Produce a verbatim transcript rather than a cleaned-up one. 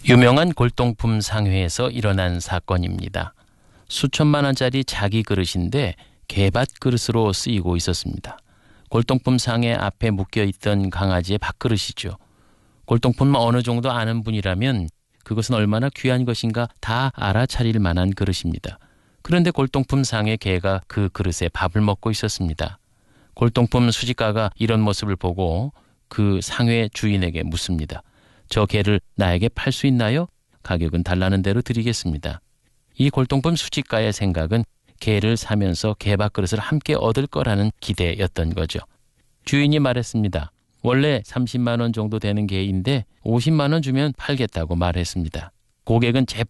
유명한 골동품 상회에서 일어난 사건입니다. 수천만 원짜리 자기 그릇인데 개밭 그릇으로 쓰이고 있었습니다. 골동품 상회 앞에 묶여있던 강아지의 밥그릇이죠. 골동품을 어느 정도 아는 분이라면 그것은 얼마나 귀한 것인가 다 알아차릴 만한 그릇입니다. 그런데 골동품 상의 개가 그 그릇에 밥을 먹고 있었습니다. 골동품 수집가가 이런 모습을 보고 그 상회 주인에게 묻습니다. 저 개를 나에게 팔 수 있나요? 가격은 달라는 대로 드리겠습니다. 이 골동품 수집가의 생각은 개를 사면서 개밥그릇을 함께 얻을 거라는 기대였던 거죠. 주인이 말했습니다. 원래 삼십만 원 정도 되는 개인데 오십만 원 주면 팔겠다고 말했습니다. 고객은